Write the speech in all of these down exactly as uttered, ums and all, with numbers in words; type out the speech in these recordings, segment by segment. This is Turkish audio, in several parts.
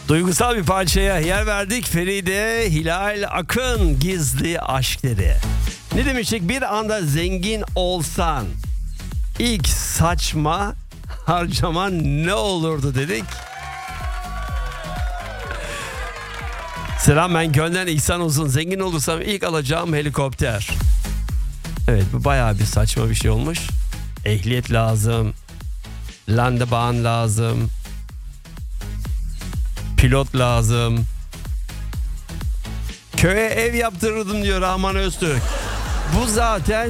Duygusal bir parçaya yer verdik. Feride Hilal Akın, Gizli Aşkları. Ne demiştik? Bir anda zengin olsan ilk saçma harcaman ne olurdu dedik. Selam, ben Gönlen İhsan Uzun. Zengin olursam ilk alacağım helikopter. Evet, bu bayağı bir saçma bir şey olmuş. Ehliyet lazım. Landebahn lazım. Pilot lazım. Köye ev yaptırırdım diyor Rahman Öztürk. Bu zaten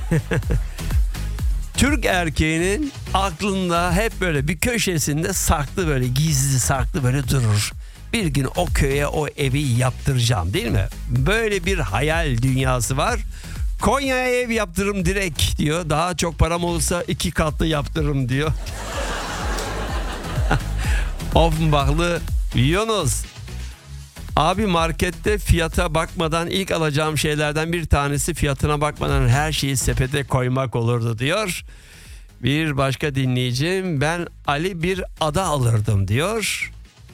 Türk erkeğinin aklında hep böyle bir köşesinde saklı, böyle gizli saklı böyle durur. Bir gün o köye o evi yaptıracağım, değil mi? Böyle bir hayal dünyası var. Konya'ya ev yaptırırım direkt diyor. Daha çok param olursa iki katlı yaptırırım diyor. Offenbachlı Yunus. Abi, markette fiyata bakmadan ilk alacağım şeylerden bir tanesi fiyatına bakmadan her şeyi sepete koymak olurdu diyor. Bir başka dinleyicim, ben Ali bir ada alırdım diyor.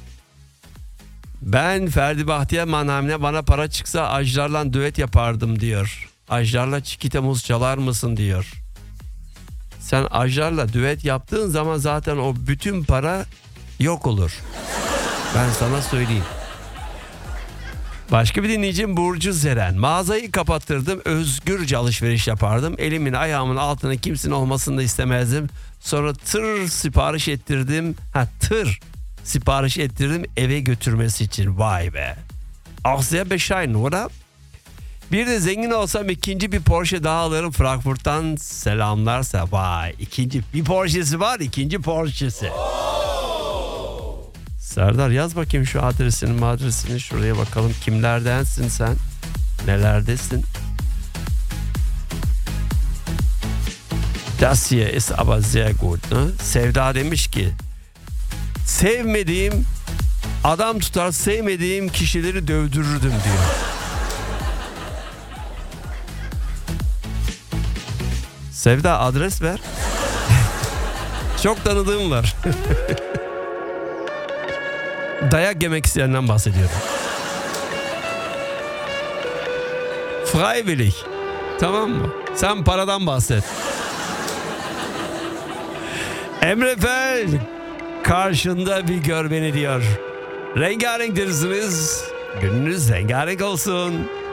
Ben Ferdi Bahtiyar Mannheim'le bana para çıksa Ajdar'la düet yapardım diyor. Ajdar'la Çikita Muz çalar mısın diyor. Sen Ajdar'la düet yaptığın zaman zaten o bütün para yok olur. Ben sana söyleyeyim. Başka bir dinleyicim Burcu Zeren. Mağazayı kapattırdım, özgürce alışveriş yapardım. Elimin ayağımın altına kimsenin olmasını da istemezdim. Sonra tır sipariş ettirdim. Ha tır sipariş ettirdim eve götürmesi için. Vay be. Asya Beşayn, what up? Bir de zengin olsam ikinci bir Porsche daha alırım. Frankfurt'tan selamlarsa. Vay, ikinci bir Porsche'si var, ikinci Porsche'si. Serdar, yaz bakayım şu adresini adresini şuraya bakalım, kimlerdensin sen, nelerdesin. Das hier ist aber sehr gut, ne? Sevda demiş ki sevmediğim adam tutar, sevmediğim kişileri dövdürürdüm diyor. Sevda, adres ver. Çok tanıdığım var. Dayak yemek isteyenden bahsediyorum. Freiwillig. Tamam mı? Sen paradan bahset. Emre Fel, karşında bir gör beni diyor. Rengarenk dersiniz. Gününüz rengarenk olsun.